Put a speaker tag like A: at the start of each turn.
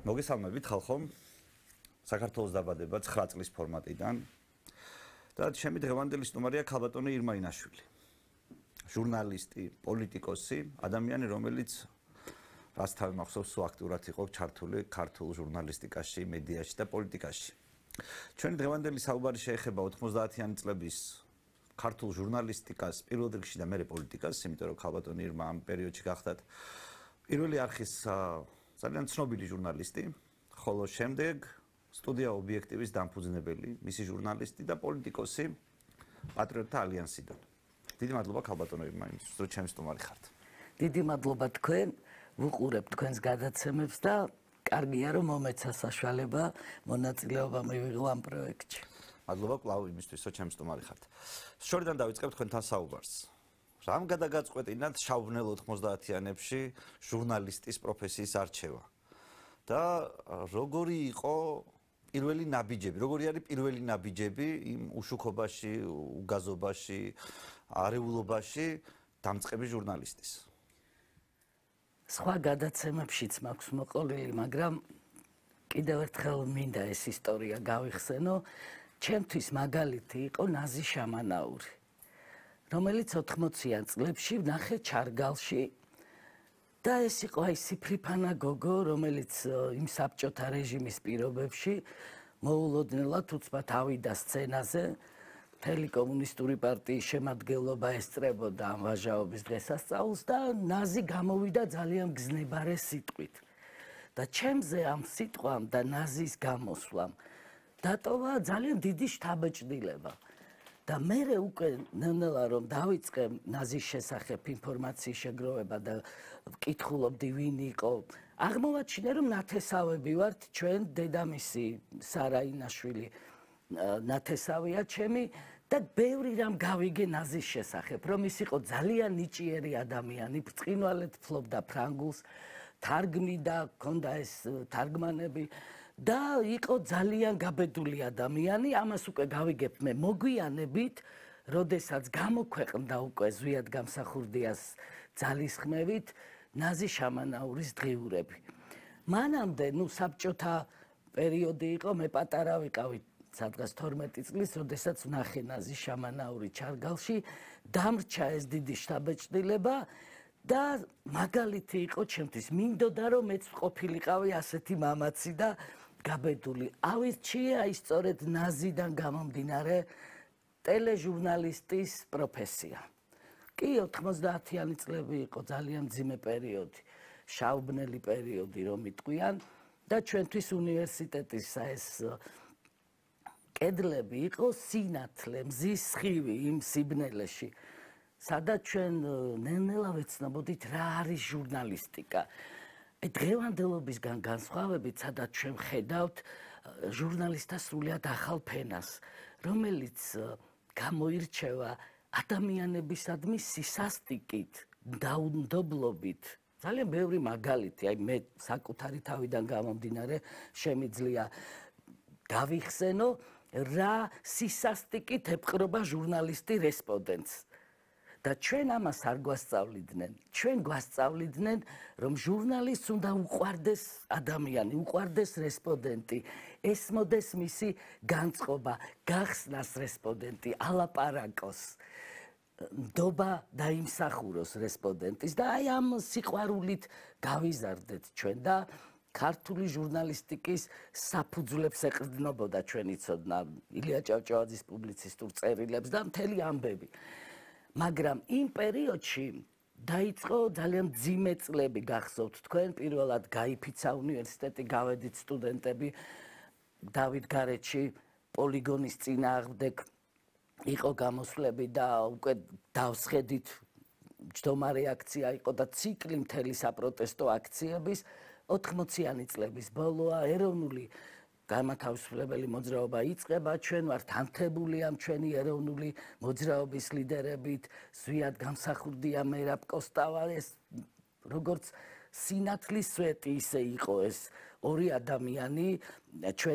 A: მოგესალმებით ხალხო. საქართველოს დაბადება 9 წლის ფორმატიდან და ჩემი დღევანდელი სტუმარია ქალბატონი ირმა ინაშვილი. ჟურნალისტი, პოლიტიკოსი, ადამიანი, რომელიც რაც თავი მახსოვს, სულ აქტიურად იყო ჩართული ქართულ ჟურნალისტიკაში, მედიაში და პოლიტიკაში. ჩვენი დღევანდელი საუბარი შეეხება 90-იანი წლების ქართულ ჟურნალისტიკას, პირველ რიგში და მერე პოლიტიკას, იმიტომ რომ ქალბატონი ირმა ამ პერიოდში გახდათ პირველი არხის ძალიან ცნობილი ჟურნალისტი, ხოლო შემდეგ სტუდია ობიექტივის დამფუძნებელი, მისი ჟურნალისტი და პოლიტიკოსი პატრიოტთა ალიანსიდან. დიდი მადლობა ქალბატონო ირმა, იმისთვის რომ ჩემი სტუმარი ხართ.
B: დიდი მადლობა თქვენ, ვუყურებ თქვენს გადაცემებს და კარგია რომ მომეცა საშუალება მონაწილეობა მივიღო ამ პროექტში.
A: მადლობა კვლავ იმისთვის რომ ჩემი სტუმარი ხართ. შორიდან დავიწყებ თქვენთან საუბარს. რამ გადაგაწყვეტინათ შავბნელ 90-იანებში ჟურნალისტის პროფესიის არჩევა? და როგორი იყო პირველი ნაბიჯები, როგორი არის პირველი ნაბიჯები იმ უშუქობაში, უგაზობაში, არეულობაში დამწყები ჟურნალისტის?
B: სხვა გადაცემებშიც მაქვს მოყოლილი, მაგრამ კიდევ ერთხელ მინდა ეს ისტორია გავიხსენო. ჩემთვის მაგალითი იყო ნაზი შამანაური, რომელიც 80-იან წლებში ვნახე ჩარგალში და ეს იყო აი სიფრიფანა გოგო, რომელიც იმ საბჭოთა რეჟიმის პირობებში მოულოდნელად უცბად ავიდა სცენაზე. მთელი კომუნისტური პარტიის შემადგენლობა ესწრებოდა ამ ვაჟაობის დღესასწაულს და ნაზი გამოვიდა ძალიან გზნებარე სიტყვით. და ჩემზე ამ სიტყვამ და ნაზის გამოსვლამ დატოვა ძალიან დიდი შთაბეჭდილება. და მერე უკვე ნელ-ნელა რომ დავიწყე ნაზის შესახებ ინფორმაციის შეგროვება და ვკითხულობდი ვინ იყო, აღმოვაჩინე რომ ნათესავები ვართ, ჩვენ დედამისი სარა ინაშვილი ნათესავია ჩემი და ბევრი რამ გავიგე ნაზის შესახებ, რომ ის იყო ძალიან ნიჭიერი ადამიანი, ბრწყინვალედ ფლობდა ფრანგულს, თარგმნიდა, ჰქონდა ეს თარგმანები და იყო ძალიან გაბედული ადამიანი. ამას უკვე გავიგებ მე მოგვიანებით, როდესაც გამოქვეყნდა უკვე ზვიად გამსახურდიას ძალისხმევით ნაზი შამანაურის დღიურები. მანამდე, საბჭოთა პერიოდი იყო, მე პატარა ვიყავი, სადღაც 12 წლის, როდესაც ვნახე ნაზი შამანაური ჩარგალში, დამრჩა ეს დიდი შთაბეჭდილება და მაგალითი იყო ჩემთვის. მინდოდა რომ მეც ყოფილიყავი ასეთი მამაცი და გაბედული. ავირჩიე აი სწორედ ნაზიდან გამომდინარე ტელეჟურნალისტის პროფესია. კი 90-იანი წლები იყო ძალიან მძიმე პერიოდი, შავბნელი პერიოდი რომ იტყვიან და ჩვენთვის უნივერსიტეტის ეს კედლები იყო სინათლე, მზის სხივი იმ სიბნელეში, სადაც ჩვენ ნელ-ნელა ვეცნობოდით რა არის ჟურნალისტიკა. დღევანდელობისგან განსხვავებით, სადაც ჩვენ ხედავთ ჟურნალისტთა სრულიად ახალ ფენას, რომელიც გამოირჩევა ადამიანებისადმი სისასტიკით, დაუნდობლობით. ძალიან ბევრი მაგალითი, აი მე საკუთარი თავიდან გამომდინარე შემიძლია გავიხსენო, რა სისასტიკით ეპყრობა ჟურნალისტი რესპონდენტს. და ჩვენ ამას არ გვასწავლიდნენ. ჩვენ გვასწავლიდნენ, რომ ჟურნალისტს უნდა უყვარდეს ადამიანი, უყვარდეს რესპონდენტი, ესმოდეს მისი განწყობა, გახსნას რესპონდენტი, ალაპარაკოს, ნდობა დაიმსახუროს რესპონდენტის და აი ამ სიყვარულით გავიზარდეთ ჩვენ და ქართული ჟურნალისტიკის საფუძვლებს ეყრდნობოდა ჩვენი ცოდნა, ილია ჭავჭავაძის პუბლიცისტურ წერილებს და მთელი ამბები. მაგრამ იმ პერიოდში დაიწყო ძალიან მძიმე წლები, გახსოვთ თქვენ, პირველად გაიფიცა უნივერსიტეტი, გავედით სტუდენტები დავითგარეჯში, პოლიგონის წინააღმდეგ იყო გამოსვლები და უკვე დავსხედით ჯდომარე აქცია იყო და ციკლი მთელი საპროტესტო აქციების 80-იანი წლების ბოლოა, ეროვნული გამათავისუფლებელი მოძრაობა იწყება, ჩვენ ვართ ანთებული ამ ჩვენი ეროვნული მოძრაობის ლიდერებით, ზვიად გამსახურდია მერაბ კოსტავა, ეს როგორც სინათლის სვეტი ისე იყო ეს ორი ადამიანი, ჩვენ